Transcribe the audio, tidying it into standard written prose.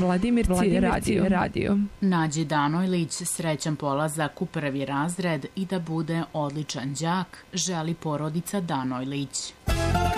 Vladimirci radio. Nađi Danojlić srećan polazak u prvi razred i da bude odličan đak, želi porodica Danojlić.